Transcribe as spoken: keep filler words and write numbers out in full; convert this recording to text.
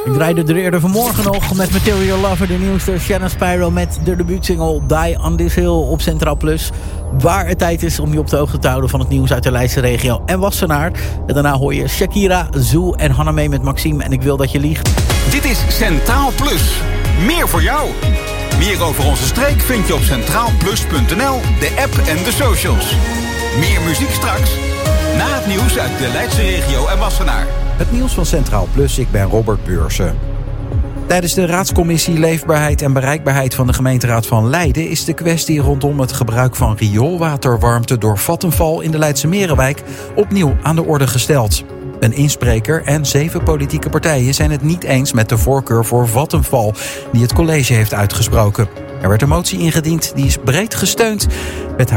Ik draaide er eerder vanmorgen nog met Material Lover, de nieuwste Shannon Spyro met de debuutsingle Die on This Hill op Centraal Plus. Waar het tijd is om je op de hoogte te houden van het nieuws uit de Leidse regio en Wassenaar. En daarna hoor je Shakira, Zoe en Hanna mee met Maxime en Ik Wil Dat Je Liegt. Dit is Centraal Plus. Meer voor jou. Meer over onze streek vind je op centraal plus punt n l, de app en de socials. Meer muziek straks, na het nieuws uit de Leidse regio en Wassenaar. Het nieuws van Centraal Plus, ik ben Robert Beursen. Tijdens de raadscommissie Leefbaarheid en Bereikbaarheid van de gemeenteraad van Leiden is de kwestie rondom het gebruik van rioolwaterwarmte door Vattenfall in de Leidse Merenwijk opnieuw aan de orde gesteld. Een inspreker en zeven politieke partijen zijn het niet eens met de voorkeur voor Vattenfall die het college heeft uitgesproken. Er werd een motie ingediend die is breed gesteund.